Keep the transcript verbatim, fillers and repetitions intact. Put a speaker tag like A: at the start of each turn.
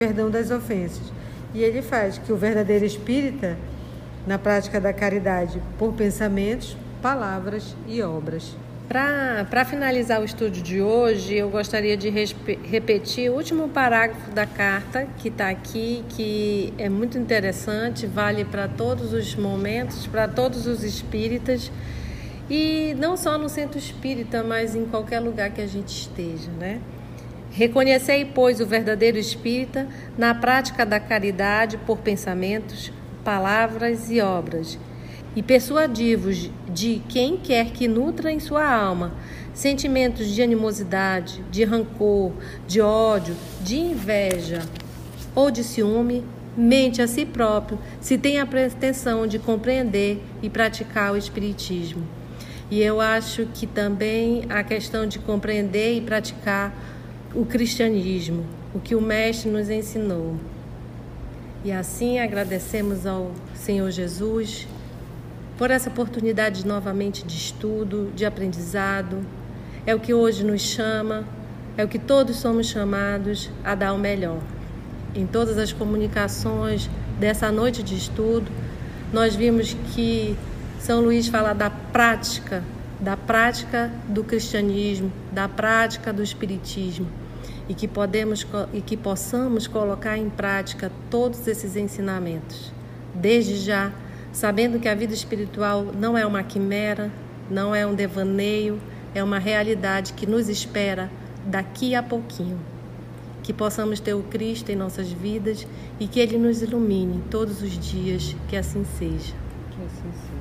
A: perdão das ofensas. E ele faz que o verdadeiro espírita, na prática da caridade, por pensamentos, palavras e obras.
B: Para finalizar o estudo de hoje, eu gostaria de respe- repetir o último parágrafo da carta que está aqui, que é muito interessante, vale para todos os momentos, para todos os espíritas, e não só no centro espírita, mas em qualquer lugar que a gente esteja, né? Reconhecei, pois, o verdadeiro espírita na prática da caridade por pensamentos, palavras e obras, e persuadi-vos de quem quer que nutra em sua alma sentimentos de animosidade, de rancor, de ódio, de inveja ou de ciúme, mente a si próprio, se tem a pretensão de compreender e praticar o espiritismo. E eu acho que também a questão de compreender e praticar o cristianismo, o que o Mestre nos ensinou. E assim agradecemos ao Senhor Jesus por essa oportunidade novamente de estudo, de aprendizado. É o que hoje nos chama, é o que todos somos chamados a dar o melhor. Em todas as comunicações dessa noite de estudo, nós vimos que São Luís fala da prática, da prática do cristianismo, da prática do espiritismo, e que podemos e que possamos colocar em prática todos esses ensinamentos. Desde já, sabendo que a vida espiritual não é uma quimera, não é um devaneio, é uma realidade que nos espera daqui a pouquinho. Que possamos ter o Cristo em nossas vidas e que Ele nos ilumine todos os dias, que assim seja.
A: Que assim seja.